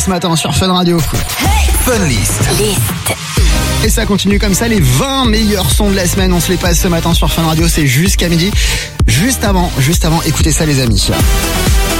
Ce matin sur Fun Radio. Fun List. Et ça continue comme ça, les 20 meilleurs sons de la semaine, on se les passe ce matin sur Fun Radio, c'est jusqu'à midi. Juste avant, écoutez ça les amis.